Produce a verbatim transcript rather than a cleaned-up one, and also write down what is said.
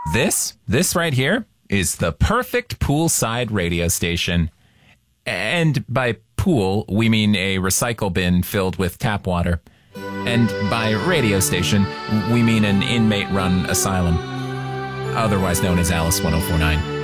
This, this right here is the perfect poolside radio station. And by pool, we mean a recycle bin filled with tap water. And by radio station, we mean an inmate-run asylum, otherwise known as Alice one oh four nine.